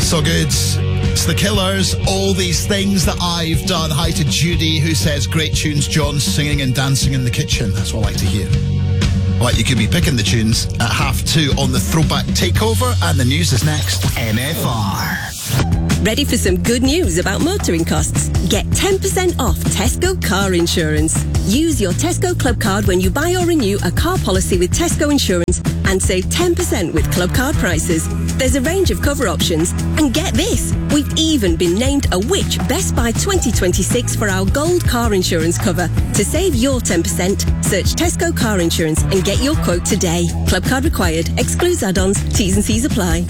So good. It's the Killers, All These Things That I've Done. Hi to Judy, who says, great tunes, John, singing and dancing in the kitchen. That's what I like to hear. Well, you could be picking the tunes at 2:30 on the Throwback Takeover, and the news is next. MFR. Ready for some good news about motoring costs? Get 10% off Tesco car insurance. Use your Tesco Club card when you buy or renew a car policy with Tesco Insurance and save 10% with Club card prices. There's a range of cover options. And get this, we've even been named a Which Best Buy 2026 for our gold car insurance cover. To save your 10%, search Tesco car insurance and get your quote today. Club card required. Excludes add-ons. T's and C's apply.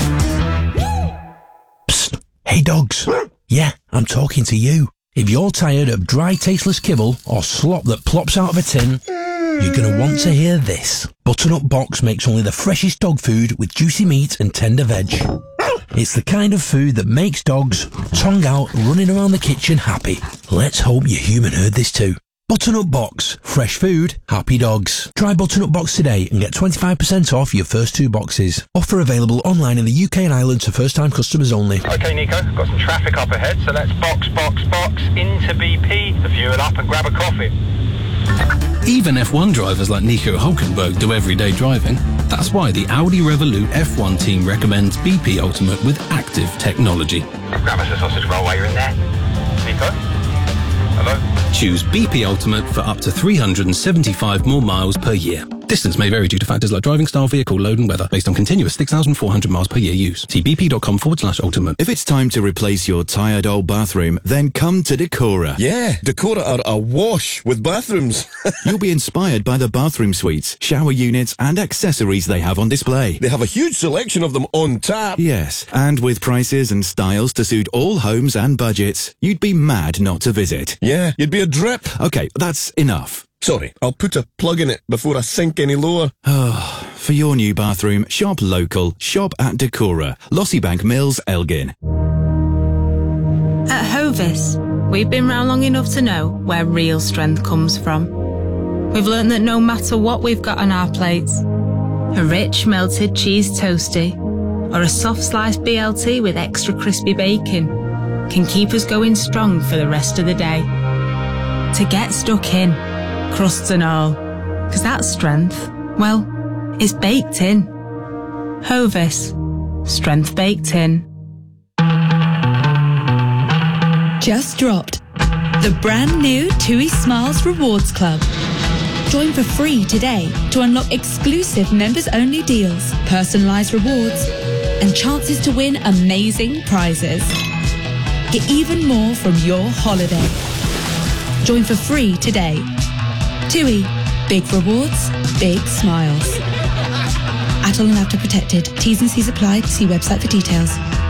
Hey dogs. Yeah, I'm talking to you. If you're tired of dry, tasteless kibble or slop that plops out of a tin, you're going to want to hear this. Butternut Box makes only the freshest dog food with juicy meat and tender veg. It's the kind of food that makes dogs, tongue out, running around the kitchen happy. Let's hope your human heard this too. Butternut Box. Fresh food, happy dogs. Try Butternut Box today and get 25% off your first 2 boxes. Offer available online in the UK and Ireland to first-time customers only. OK, Nico, got some traffic up ahead, so let's box into BP to fuel up and grab a coffee. Even F1 drivers like Nico Hülkenberg do everyday driving. That's why the Audi Revolut F1 team recommends BP Ultimate with active technology. Grab us a sausage roll while you're in there. Nico? Hello? Choose BP Ultimate for up to 375 more miles per year. Distance may vary due to factors like driving style, vehicle load and weather, based on continuous 6,400 miles per year use. See bp.com/ultimate. If it's time to replace your tired old bathroom, then come to Decora. Yeah, Decora are awash with bathrooms. You'll be inspired by the bathroom suites, shower units and accessories they have on display. They have a huge selection of them on tap. Yes, and with prices and styles to suit all homes and budgets, you'd be mad not to visit. Yeah, you'd be a drip. Okay, that's enough. Sorry, I'll put a plug in it before I sink any lower. For your new bathroom, shop local. Shop at Decora, Lossiebank Mills, Elgin. At Hovis, we've been round long enough to know where real strength comes from. We've learned that no matter what we've got on our plates, a rich melted cheese toasty or a soft sliced BLT with extra crispy bacon can keep us going strong for the rest of the day. To get stuck in, crusts and all, because that strength, well, it's baked in. Hovis, strength baked in. Just dropped the brand new TUI Smiles Rewards Club. Join for free today to unlock exclusive members-only deals, personalised rewards, and chances to win amazing prizes. Get even more from your holiday. Join for free today. TUI, big rewards, big smiles. Adult and after protected. T's and C's apply. See website for details.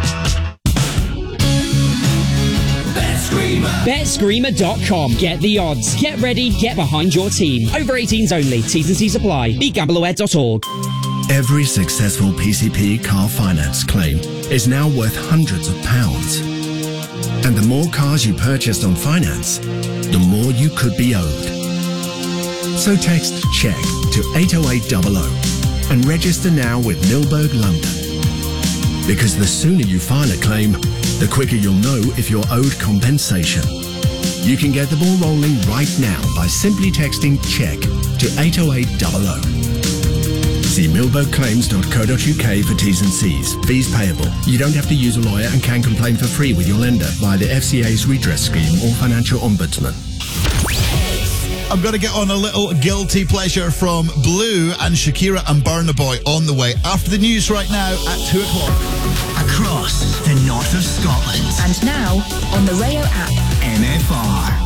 BetScreamer.com. Get the odds. Get ready. Get behind your team. Over 18s only. T's and C's apply. BeGambleAware.org. Every successful PCP car finance claim is now worth hundreds of pounds. And the more cars you purchased on finance, the more you could be owed. So text CHECK to 80800 and register now with Milberg London. Because the sooner you file a claim, the quicker you'll know if you're owed compensation. You can get the ball rolling right now by simply texting CHECK to 80800. See milbergclaims.co.uk for T's and C's. Fees payable. You don't have to use a lawyer and can complain for free with your lender via the FCA's redress scheme or financial ombudsman. I'm going to get on a little guilty pleasure from Blue and Shakira and Burna Boy on the way after the news right now at 2 o'clock. Across the north of Scotland. And now on the Rayo app. MFR.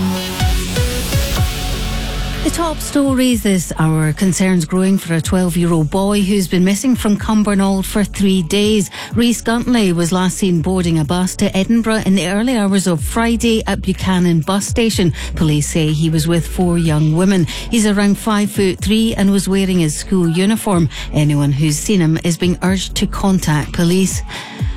The top stories this hour: concerns growing for a 12-year-old boy who's been missing from Cumbernauld for 3 days. Rhys Guntley was last seen boarding a bus to Edinburgh in the early hours of Friday at Buchanan bus station. Police say he was with 4 young women. He's around 5'3" and was wearing his school uniform. Anyone who's seen him is being urged to contact police.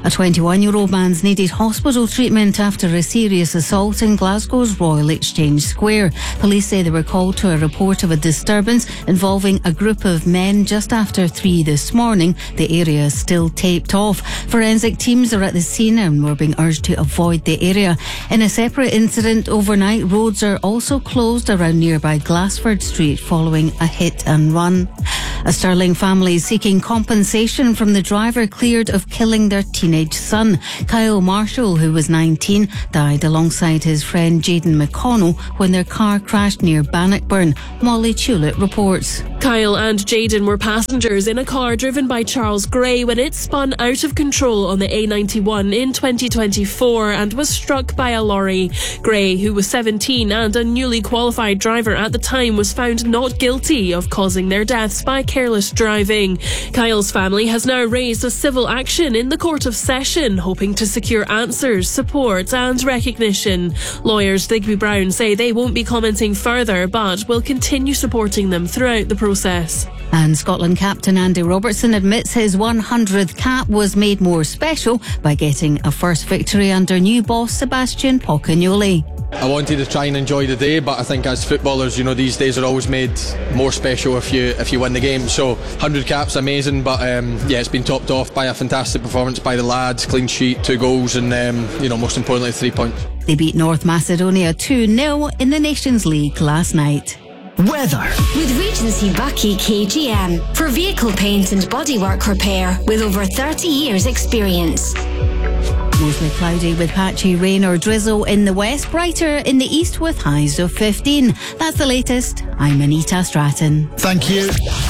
A 21-year-old man's needed hospital treatment after a serious assault in Glasgow's Royal Exchange Square. Police say they were called to a report of a disturbance involving a group of men just after 3 this morning. The area is still taped off. Forensic teams are at the scene and were being urged to avoid the area. In a separate incident overnight, roads are also closed around nearby Glassford Street following a hit and run. A Stirling family is seeking compensation from the driver cleared of killing their teenage son. Kyle Marshall, who was 19, died alongside his friend Jaden McConnell when their car crashed near Bannockburn. Molly Tulip reports. Kyle and Jaden were passengers in a car driven by Charles Gray when it spun out of control on the A91 in 2024 and was struck by a lorry. Gray, who was 17 and a newly qualified driver at the time, was found not guilty of causing their deaths by careless driving. Kyle's family has now raised a civil action in the Court of Session, hoping to secure answers, support and recognition. Lawyers Digby Brown say they won't be commenting further, but will continue supporting them throughout the process. And Scotland captain Andy Robertson admits his 100th cap was made more special by getting a first victory under new boss Sebastian Pocagnoli. I wanted to try and enjoy the day, but I think as footballers, you know, these days are always made more special if you win the game. So 100 caps, amazing, but yeah, it's been topped off by a fantastic performance by the lads, clean sheet, 2 goals, and you know, most importantly, 3 points. They beat North Macedonia 2-0 in the Nations League last night. Weather. With Regency Bucky KGM for vehicle paint and bodywork repair with over 30 years experience. Mostly cloudy with patchy rain or drizzle in the west, brighter in the east with highs of 15. That's the latest. I'm Anita Stratton. Thank you.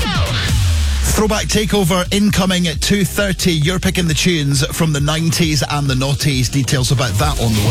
Throwback Takeover incoming at 2:30. You're picking the tunes from the 90s and the noughties. Details about that on the way.